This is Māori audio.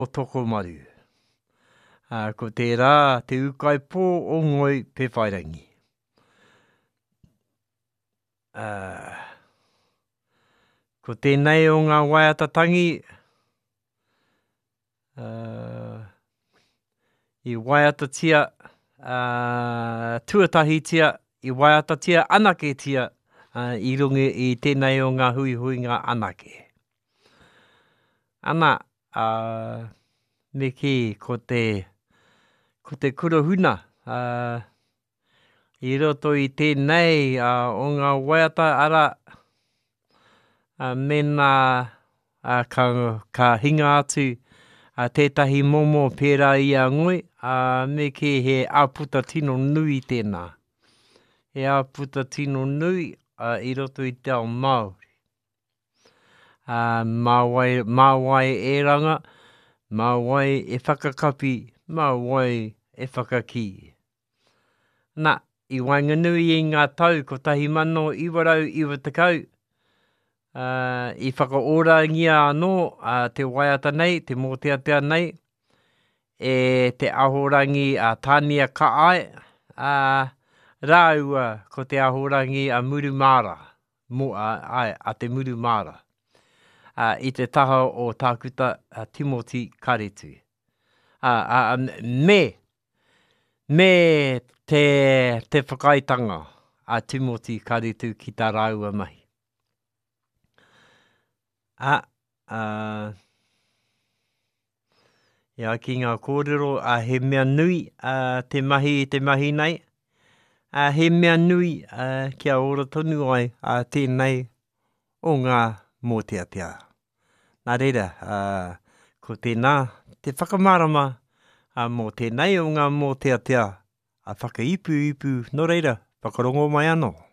o toko maru. Ko te rā, te ukai pō o ngoi pewhairangi. Ko tēnei o ngā waiatatangi, i waiatatia, tuatahitia, i waiatatia anaketia, i rungi i tēnei o ngā hui ngā anake. Ana, me ki ko te kurahuna, i roto i tēnei o ngā waiata ara, mena ka hinga atu tētahi momo pērā i a ngoi, me ke he āputa tino nui tēnā. He āputa tino nui i roto i te ao Māori. Māwai e ranga, māwai e whakakapi, māwai e whakaki. Nā, i wainganui i ngā tau, ko tahi mano iwarau iwa tekau, i whakaorangia anō te waiata nei, te mōteatea nei, e te ahorangi tānia ka ai, rāua ko te ahorangi Murumara, a te Murumara, i te taha o tākuta Timoti Karetu. Me te whakaitanga a Timoti Karetu ki tā rāua mahi. Ia ki ngā kōrero, he mea nui te mahi nei, he mea nui kia ora tonu ai tēnei o ngā mōteatea. Nā reira, ko tēnā te whakamārama mō tēnei o ngā mōteatea, whakaipu, no reira, whakarongo mai anō.